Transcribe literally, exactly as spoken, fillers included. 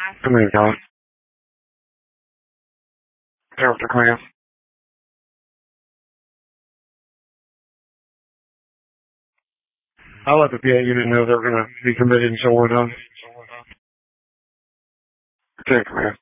Come here, John. Doctor Clam. I let the P A unit know they're going to be committing someone else. Okay, Clam.